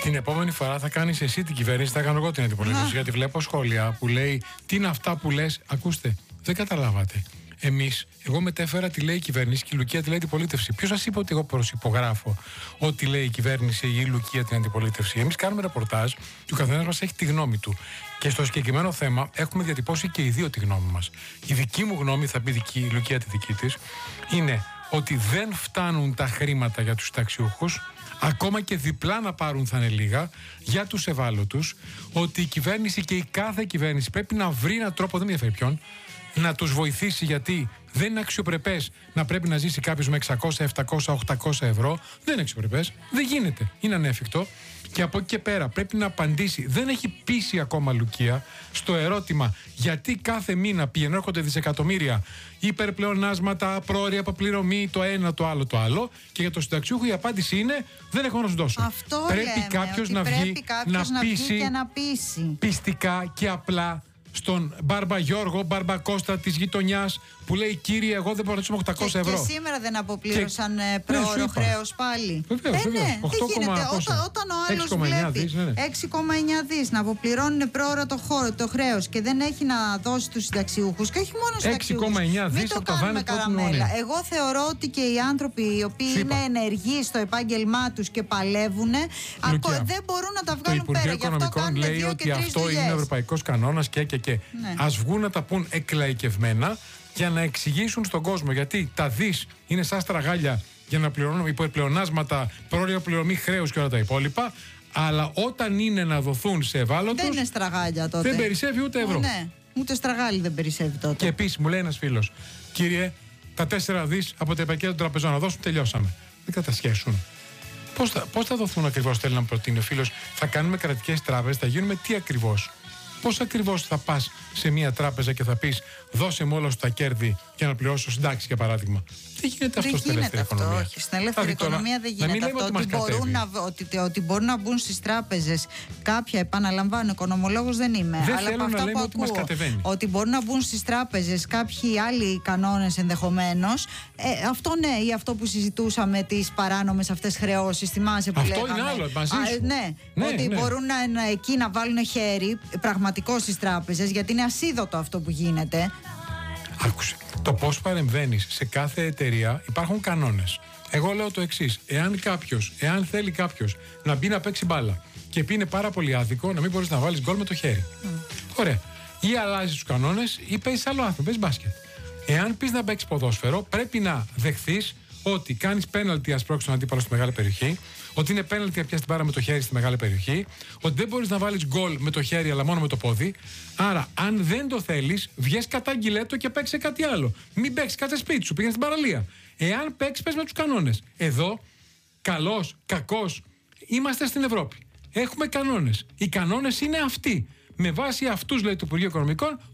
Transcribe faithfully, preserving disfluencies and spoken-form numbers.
Την επόμενη φορά θα κάνεις εσύ την κυβέρνηση, θα κάνω εγώ την αντιπολίτευση. Γιατί βλέπω σχόλια που λέει τι είναι αυτά που λες. Ακούστε, δεν καταλάβατε. Εμείς, εγώ μετέφερα τι λέει η κυβέρνηση και η Λουκία τι λέει η αντιπολίτευση. Ποιος σας είπε ότι εγώ προσυπογράφω ότι λέει η κυβέρνηση ή η Λουκία την αντιπολίτευση? Εμείς κάνουμε ρεπορτάζ και ο καθένας μας έχει τη γνώμη του. Και στο συγκεκριμένο θέμα έχουμε διατυπώσει και οι δύο τη γνώμη μας. Η δική μου γνώμη, θα πει δική, η Λουκία τη δική της, είναι ότι δεν φτάνουν τα χρήματα για τους συνταξιούχους. Ακόμα και διπλά να πάρουν θα είναι λίγα για τους ευάλωτους. Ότι η κυβέρνηση και η κάθε κυβέρνηση πρέπει να βρει έναν τρόπο, δεν με ενδιαφέρει ποιον, να τους βοηθήσει, γιατί δεν είναι αξιοπρεπές να πρέπει να ζήσει κάποιος με εξακόσια, επτακόσια, οκτακόσια ευρώ. Δεν είναι αξιοπρεπές. Δεν γίνεται. Είναι ανέφικτο. Και από εκεί και πέρα πρέπει να απαντήσει. Δεν έχει πείσει ακόμα Λουκία στο ερώτημα γιατί κάθε μήνα πηγαίνουν, έρχονται δισεκατομμύρια υπερπλεονάσματα, πρόωρια αποπληρωμή, το ένα, το άλλο, το άλλο. Και για το συνταξιούχο η απάντηση είναι δεν έχω να σου δώσω. Αυτό πρέπει κάποιος να βγει να, να πείσει, και να πείσει πιστικά και απλά στον Μπάρμπα Γιώργο, Μπάρμπα Κώστα της γειτονιάς που λέει κύριε, εγώ δεν μπορώ να ζήσω με οκτακόσια ευρώ. Και σήμερα δεν αποπλήρωσαν και... πρόωρο ναι, χρέος πάλι. Βεβαίως, ε, βεβαίως. Ναι, οκτώ, δεν γίνεται. Όταν, όταν ο άλλος βλέπει δις, ναι, ναι. έξι κόμμα εννιά δις να αποπληρώνουν πρόωρο το, χώρο, το χρέος και δεν έχει να δώσει τους συνταξιούχους και όχι μόνο στους συνταξιούχους. έξι κόμμα εννιά δις από τα κάνουμε καραμέλα. Εγώ θεωρώ ότι και οι άνθρωποι οι οποίοι είναι ενεργοί στο επάγγελμά τους και παλεύουν δεν μπορούν να τα βγάλουν πέρα. Το Υπουργείο Οικονομικών λέει ότι αυτό είναι ευρωπαϊκός κανόνας και και και. Ας βγουν να τα πούν εκλαϊκευμένα για να εξηγήσουν στον κόσμο γιατί τα δις είναι σαν στραγάλια για να πληρώνουν υπερπλεονάσματα, πρόωρια πληρωμή χρέους και όλα τα υπόλοιπα. Αλλά όταν είναι να δοθούν σε ευάλωτους. Δεν είναι στραγάλια τότε. Δεν περισσεύει ούτε ευρώ. Ναι, ούτε στραγάλι δεν περισσεύει τότε. Και επίσης μου λέει ένας φίλος, κύριε, τα τέσσερα δις από τα επαρκεία των τραπεζών να δώσουν, τελειώσαμε. Δεν κατασχέσουν. Πώς θα, πώς θα δοθούν ακριβώς, θέλει να προτείνει ο φίλος? Θα κάνουμε κρατικές τράπεζες, θα γίνουμε τι ακριβώς? Πώς ακριβώς θα πας σε μια τράπεζα και θα πεις δώσε μου όλα σου τα κέρδη για να πληρώσω συντάξεις, για παράδειγμα? Δεν γίνεται αυτό στην ελεύθερη αυτό, οικονομία. Όχι, στην ελεύθερη τώρα, οικονομία δεν γίνεται αυτό. Ότι, ότι, μπορούν να, ότι, ότι μπορούν να μπουν στις τράπεζες κάποια, επαναλαμβάνω, οικονομολόγος δεν είμαι. Δεν αλλά θέλω από να αυτά λέμε που ότι ακούω, μας κατεβαίνει. ότι μπορούν να μπουν στις τράπεζες κάποιοι άλλοι κανόνες ενδεχομένως. Ε, αυτό ναι, ή αυτό που συζητούσαμε, τις παράνομες αυτές χρεώσεις. Θυμάσαι που αυτό λέγαμε. Είναι άλλο, μαζί σου. Α, ναι, ναι, ότι ναι. μπορούν να, να, εκεί να βάλουν χέρι πραγματικό στις τράπεζες, γιατί είναι ασίδωτο αυτό που γίνεται. Άκουσε. Το πώς παρεμβαίνεις σε κάθε εταιρεία υπάρχουν κανόνες. Εγώ λέω το εξής. Εάν κάποιος, εάν θέλει κάποιος να μπει να παίξει μπάλα και πει είναι πάρα πολύ άδικο να μην μπορείς να βάλεις γκολ με το χέρι. Mm. Ωραία. Ή αλλάζεις τους κανόνες ή παίζεις άλλο άθλημα, παίζεις μπάσκετ. Εάν πεις να παίξεις ποδόσφαιρο, πρέπει να δεχθείς ότι κάνεις πέναλτι ας πρόκειται τον αντίπαλο στη μεγάλη περιοχή, ότι είναι πέναλτι να πιάσεις την μπάρα με το χέρι στη μεγάλη περιοχή, ότι δεν μπορείς να βάλεις γκολ με το χέρι αλλά μόνο με το πόδι. Άρα, αν δεν το θέλεις, βγες κατάγγειλέ το και παίξε κάτι άλλο. Μην παίξεις, κάτσε σπίτι σου, πήγαινε στην παραλία. Εάν παίξεις, πες με τους κανόνες. Εδώ, καλός, κακός, είμαστε στην Ευρώπη. Έχουμε κανόνες. Οι κανόνες είναι αυτοί. Με βάση αυτούς, λέει το Υπουργείο Οικονομικών,